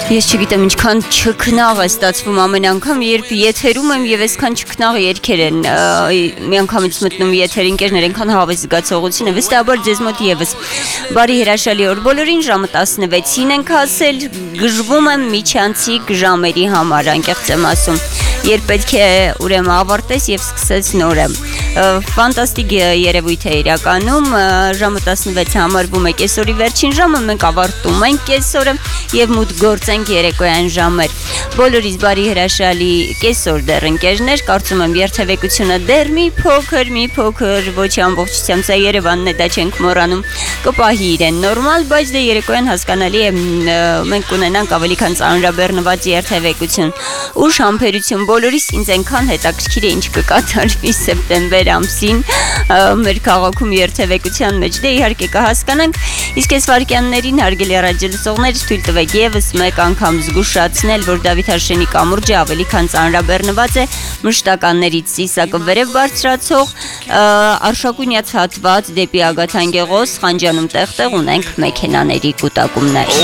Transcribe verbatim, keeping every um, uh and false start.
Ես չգիտեմ ինչքան չքնաղ է ստացվում ամեն անգամ, երբ եթերում եմ եւ այսքան չքնաղ երգեր են մի անգամից մտնում եթեր ընկերներ, այնքան հավես զգացողություն է, վստահաբար ձեզ մոտ եւս։ Բարի հրաշալի օր բոլորին, ժամը տասնվեցին ենք հասել, գժվում եմ միջանցիկ ժամերի համար, անկեղծ եմ ասում, երբ պետք է ուրեմն ավարտես եւ սկսես նորը։ Ֆանտաստիկ երևույթ է իրականում, ժամը տասնվեցը համարվում է կեսօրի վերջին ժամը, մենք ավարտում ենք կեսօրը եւ մուտք գործենք երեկոյան ժամեր։ Բոլորիս բարի հրաշալի կեսօր դեռ ընկերներ, կարծում եմ երթևեկությունը դեռ մի փոքր, մի փոքր, ոչ ամբողջությամբ, սա Երևանն է, դա չենք մոռանում, կպահի իրեն նորմալ, բայց դե երեկոյան հասկանալի է մենք կունենանք ավելի քան ծանրաբեռնված երթևեկություն։ Ուշ համբերություն բոլորիս, ինձ այնքան հետաքրքիր է ինչ կկատարվի սեպտեմբեր ամսին մեր քաղաքում երթևեկության մեջ, դե իհարկե կհասկանանք, իսկ այս վարքյաններին հարգելի ռադիոլսողներ թույլ տվեք եւս մեկ անգամ զգուշացնել, որ Դավիթ Հաշենի կամուրջը ավելի քան ծանրաբեռնված է մշտականներից Սիսակը վերև բարձրացող Արշակունյաց հատված դեպի Ագաթան Գեղոս Խանջանում տեղ-տեղ ունենք մեքենաների կուտակումներ։